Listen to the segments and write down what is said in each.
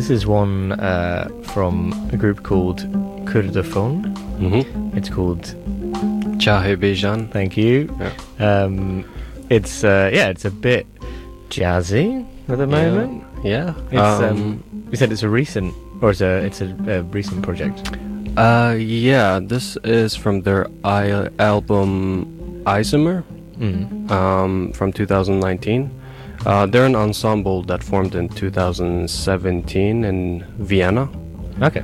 This is one from a group called Kurdophone. Mm-hmm. It's called Chahe Bejan. Thank you. Yeah. It's a bit jazzy at the moment. Yeah. It's you said it's a recent, or it's a recent project. Yeah. This is from their album Isomer, from 2019. They're an ensemble that formed in 2017 in Vienna. Okay.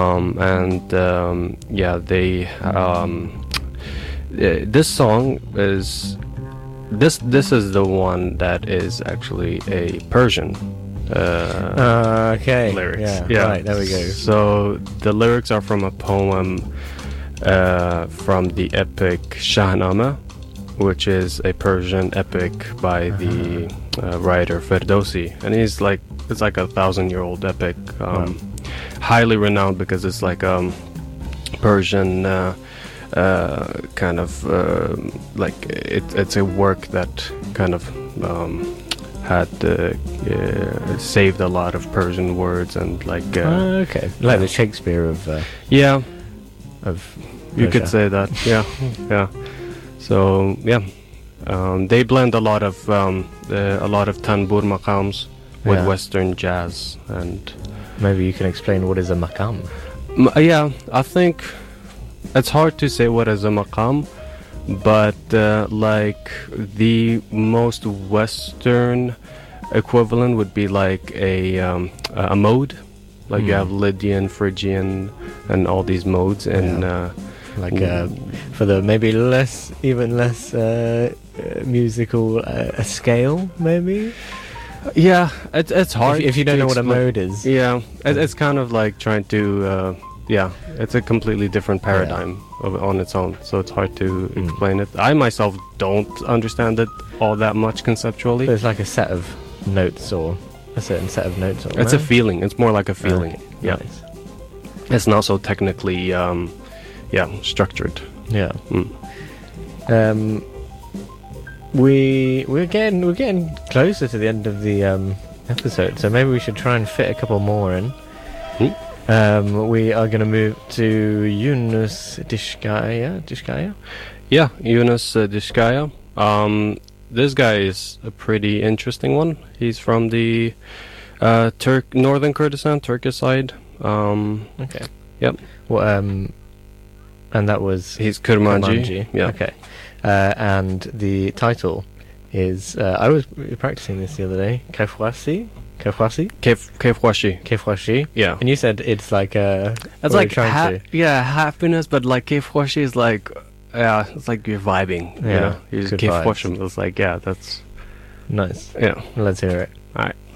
This song is this is the one that is actually a Persian Okay. lyrics. Yeah. Right. There we go. So the lyrics are from a poem from the epic Shahnameh, which is a Persian epic by the writer Ferdowsi, and it's like a 1,000-year-old epic, highly renowned because it's like Persian kind of like it's a work that kind of had saved a lot of Persian words and like okay, like the Shakespeare of yeah, of you Persia. could say that. Yeah. So yeah, they blend a lot of tanbur maqams with Western jazz, and maybe you can explain what is a maqam. Yeah, I think it's hard to say what is a maqam, but like the most Western equivalent would be like a mode, like you have Lydian, Phrygian, and all these modes, and for the maybe less musical a scale, maybe. Yeah, it's hard if you don't to know what a explain. mode is. Yeah, it's kind of like trying to it's a completely different paradigm on its own, so it's hard to explain it. I myself don't understand it all that much conceptually. So it's like a set of notes, or a certain set of notes, or It's a feeling. It's more like a feeling. Okay. Yeah, Nice. it's not so technically structured. Yeah. We're getting closer to the end of the episode, so maybe we should try and fit a couple more in. We are going to move to Yunus Dishkaya. Yeah, Yunus Dishkaya. This guy is a pretty interesting one. He's from the northern Kurdistan, Turkish side. Okay. Yep. Well, and that was He's Kurmanji. Yeah. Okay. And the title is I was practicing this the other day. Kefwasi. Kefwashi. Yeah. And you said it's like It's like happiness, but like Kefwashi is like it's like you're vibing. Yeah, You know, good Kefwashim. It's like that's nice. yeah. Let's hear it. All right.